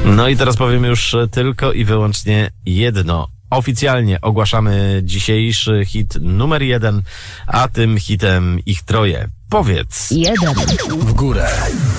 No i teraz powiem już tylko i wyłącznie jedno. Oficjalnie ogłaszamy dzisiejszy hit numer 1, a tym hitem ich troje. Powiedz. 1. W górę.